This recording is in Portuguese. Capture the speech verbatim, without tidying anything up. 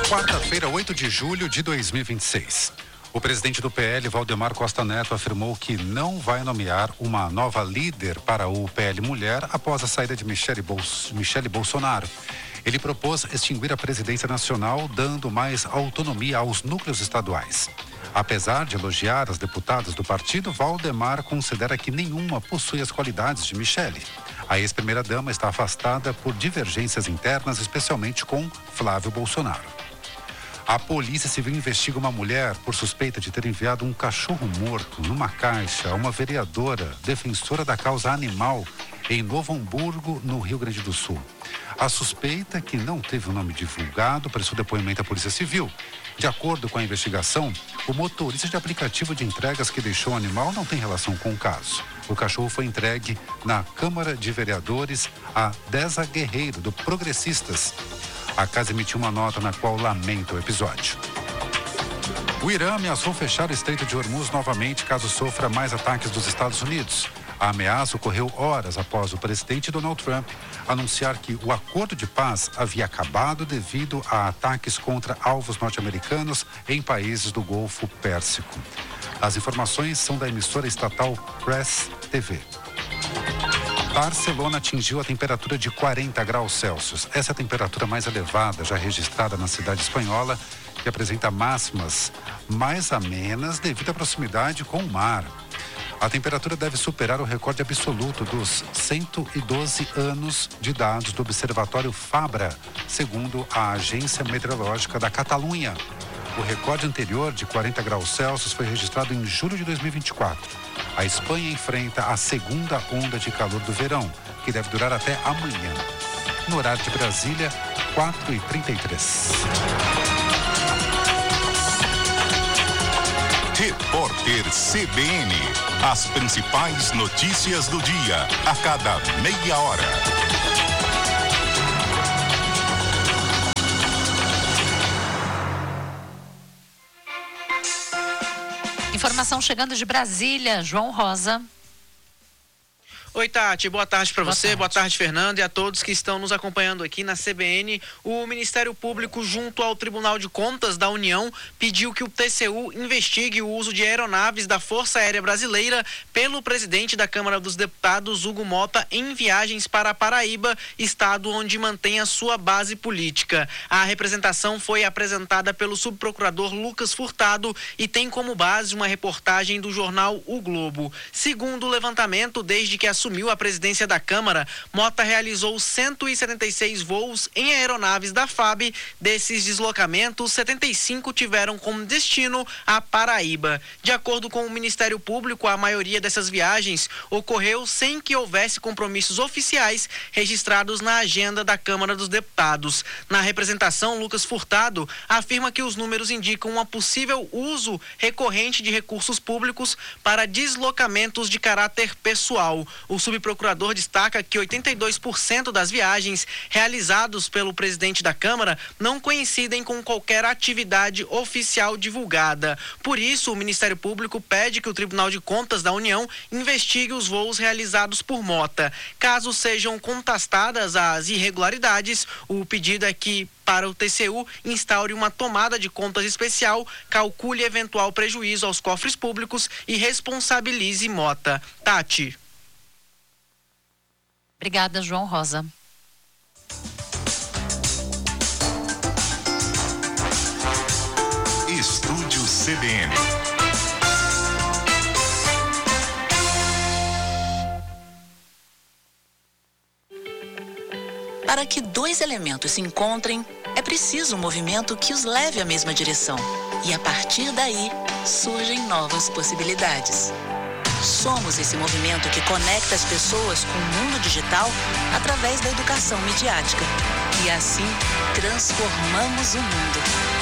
Quarta-feira, oito de julho de dois mil e vinte e seis. O presidente do P L, Valdemar Costa Neto, afirmou que não vai nomear uma nova líder para o P L Mulher após a saída de Michele, Bols- Michele Bolsonaro. Ele propôs extinguir a presidência nacional, dando mais autonomia aos núcleos estaduais. Apesar de elogiar as deputadas do partido, Valdemar considera que nenhuma possui as qualidades de Michele. A ex-primeira-dama está afastada por divergências internas, especialmente com Flávio Bolsonaro. A Polícia Civil investiga uma mulher por suspeita de ter enviado um cachorro morto numa caixa a uma vereadora defensora da causa animal em Novo Hamburgo, no Rio Grande do Sul. A suspeita, que não teve o nome divulgado, prestou depoimento à Polícia Civil. De acordo com a investigação, o motorista de aplicativo de entregas que deixou o animal não tem relação com o caso. O cachorro foi entregue na Câmara de Vereadores a Deza Guerreiro, do Progressistas. A casa emitiu uma nota na qual lamenta o episódio. O Irã ameaçou fechar o Estreito de Hormuz novamente caso sofra mais ataques dos Estados Unidos. A ameaça ocorreu horas após o presidente Donald Trump anunciar que o acordo de paz havia acabado devido a ataques contra alvos norte-americanos em países do Golfo Pérsico. As informações são da emissora estatal Press T V. Barcelona atingiu a temperatura de quarenta graus Celsius. Essa é a temperatura mais elevada já registrada na cidade espanhola, que apresenta máximas mais amenas devido à proximidade com o mar. A temperatura deve superar o recorde absoluto dos cento e doze anos de dados do Observatório Fabra, segundo a Agência Meteorológica da Catalunha. O recorde anterior de quarenta graus Celsius foi registrado em julho de dois mil e vinte e quatro. A Espanha enfrenta a segunda onda de calor do verão, que deve durar até amanhã. No horário de Brasília, quatro e trinta e três. Repórter C B N. As principais notícias do dia, a cada meia hora. Informação chegando de Brasília, João Rosa. Oi, Tati, boa tarde para você, tarde. boa tarde, Fernando, e a todos que estão nos acompanhando aqui na C B N. O Ministério Público, junto ao Tribunal de Contas da União, pediu que o T C U investigue o uso de aeronaves da Força Aérea Brasileira pelo presidente da Câmara dos Deputados, Hugo Mota, em viagens para Paraíba, estado onde mantém a sua base política. A representação foi apresentada pelo subprocurador Lucas Furtado e tem como base uma reportagem do jornal O Globo. Segundo o levantamento, desde que assumiu a presidência da Câmara, Mota realizou cento e setenta e seis voos em aeronaves da F A B. Desses deslocamentos, setenta e cinco tiveram como destino a Paraíba. De acordo com o Ministério Público, a maioria dessas viagens ocorreu sem que houvesse compromissos oficiais registrados na agenda da Câmara dos Deputados. Na representação, Lucas Furtado afirma que os números indicam um possível uso recorrente de recursos públicos para deslocamentos de caráter pessoal. O subprocurador destaca que oitenta e dois por cento das viagens realizadas pelo presidente da Câmara não coincidem com qualquer atividade oficial divulgada. Por isso, o Ministério Público pede que o Tribunal de Contas da União investigue os voos realizados por Mota. Caso sejam contestadas as irregularidades, o pedido é que, para o T C U, instaure uma tomada de contas especial, calcule eventual prejuízo aos cofres públicos e responsabilize Mota. Tati. Obrigada, João Rosa. Estúdio C B N. Para que dois elementos se encontrem, é preciso um movimento que os leve à mesma direção. E a partir daí, surgem novas possibilidades. Somos esse movimento que conecta as pessoas com o mundo digital através da educação midiática. E assim, transformamos o mundo.